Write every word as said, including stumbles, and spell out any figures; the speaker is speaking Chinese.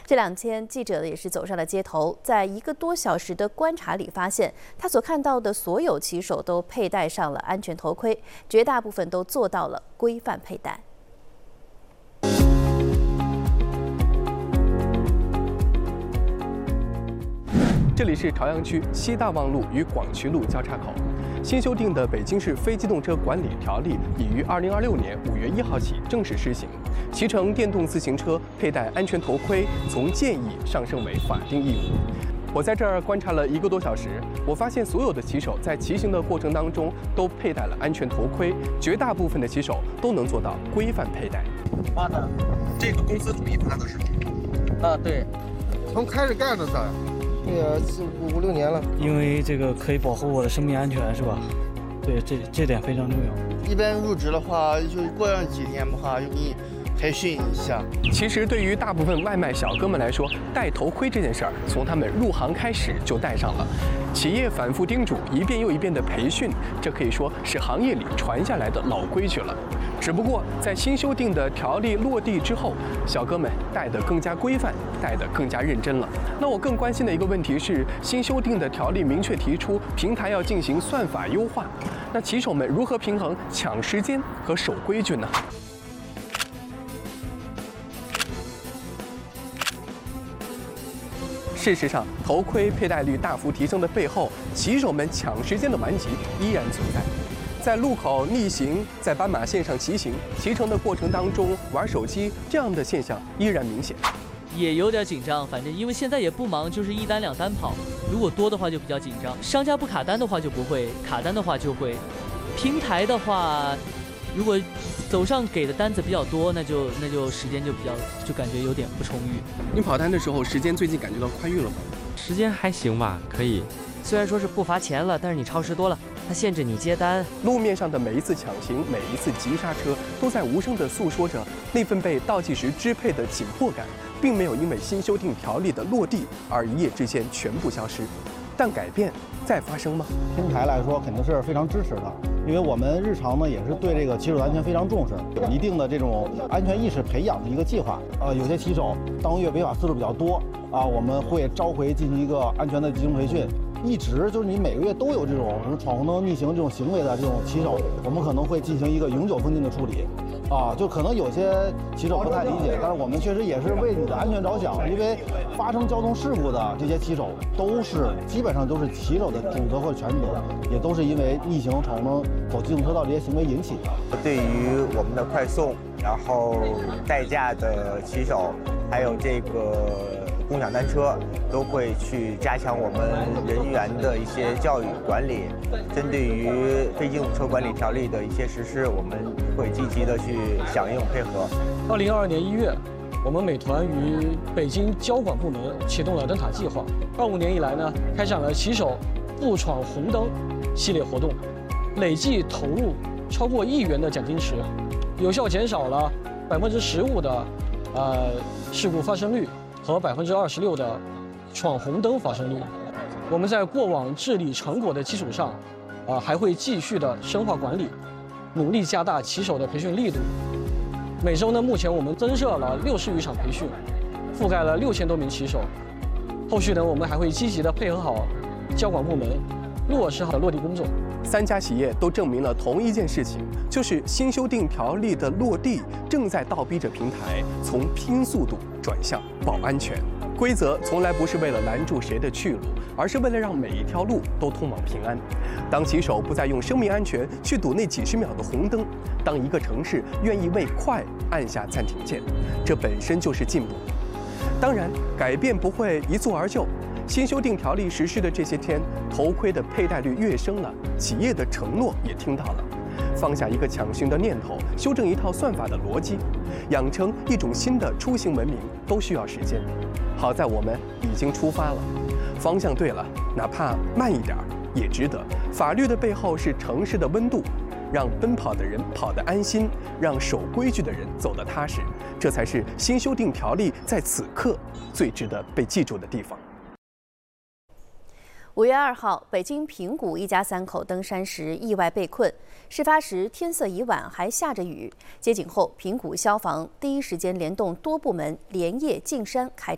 这两天，记者也是走上了街头，在一个多小时的观察里，发现他所看到的所有骑手都佩戴上了安全头盔，绝大部分都做到了规范佩戴。 这里是朝阳区西大望路与广渠路交叉口。新修订的《北京市非机动车管理条例》已于二零二六年五月一号起正式施行，骑乘电动自行车佩戴安全头盔从建议上升为法定义务。我在这儿观察了一个多小时，我发现所有的骑手在骑行的过程当中都佩戴了安全头盔，绝大部分的骑手都能做到规范佩戴。 发的， 这个公司统一发的是吗？ 啊，对， 从开始干的咋样？ 这个四五五六年了， 因为这个可以保护我的生命安全，是吧？对，这这点非常重要。 一般入职的话，就过上几天的话，就给你培训一下。 其实对于大部分外卖小哥们来说，戴头盔这件事儿，从他们入行开始就戴上了。企业反复叮嘱，一遍又一遍的培训，这可以说是行业里传下来的老规矩了。 只不过在新修订的条例落地之后，小哥们戴得更加规范，戴得更加认真了。那我更关心的一个问题是，新修订的条例明确提出平台要进行算法优化，那骑手们如何平衡抢时间和守规矩呢？ 事实上，头盔佩戴率大幅提升的背后，骑手们抢时间的顽疾依然存在。在路口逆行，在斑马线上骑行，骑乘的过程当中玩手机，这样的现象依然明显。 也有点紧张，反正因为现在也不忙，就是一单两单跑。如果多的话就比较紧张，商家不卡单的话就不会，卡单的话就会。平台的话，如果走上给的单子比较多，那就那就时间就比较就感觉有点不充裕。 你跑单的时候，时间最近感觉到宽裕了吗？ 时间还行吧，可以。虽然说是不罚钱了，但是你超时多了，它限制你接单。 路面上的每一次抢行，每一次急刹车，都在无声地诉说着那份被倒计时支配的紧迫感，并没有因为新修订条例的落地而一夜之间全部消失。但改变再发生吗？ 平台来说肯定是非常支持的，因为我们日常呢也是对这个骑手的安全非常重视，有一定的这种安全意识培养的一个计划。呃，有些骑手当月违法次数比较多啊，我们会召回进行一个安全的集中培训。 一直就是你每个月都有这种什么闯红灯、逆行这种行为的这种骑手，我们可能会进行一个永久封禁的处理，啊，就可能有些骑手不太理解，但是我们确实也是为你的安全着想，因为发生交通事故的这些骑手都是基本上都是骑手的主责或全责，也都是因为逆行、闯红灯、走机动车道这些行为引起的。 对于我们的快送，然后代驾的骑手，还有这个。 共享单车都会去加强我们人员的一些教育管理，针对于非机动车管理条例的一些实施，我们会积极的去响应配合。 二零二二年一月，我们美团与北京交管部门启动了灯塔计划。二五年以来呢，开展了骑手不闯红灯系列活动，累计投入超过亿元的奖金池，有效减少了百分之十五的呃事故发生率。 和百分之二十六的闯红灯发生率，我们在过往治理成果的基础上，啊，还会继续的深化管理，努力加大骑手的培训力度。每周呢，目前我们增设了六十余场培训，覆盖了六千多名骑手。后续呢，我们还会积极的配合好交管部门，落实好的落地工作。 三家企业都证明了同一件事情，就是新修订条例的落地正在倒逼着平台从拼速度转向保安全。规则从来不是为了拦住谁的去路，而是为了让每一条路都通往平安。当骑手不再用生命安全去赌那几十秒的红灯，当一个城市愿意为快按下暂停键，这本身就是进步。当然，改变不会一蹴而就。 新修订条例实施的这些天，头盔的佩戴率跃升了，企业的承诺也听到了。放下一个抢行的念头，修正一套算法的逻辑，养成一种新的出行文明，都需要时间。好在我们已经出发了，方向对了，哪怕慢一点儿也值得。法律的背后是城市的温度，让奔跑的人跑得安心，让守规矩的人走得踏实，这才是新修订条例在此刻最值得被记住的地方。 五月二号，北京平谷一家三口登山时意外被困。事发时天色已晚，还下着雨。接警后，平谷消防第一时间联动多部门连夜进山开。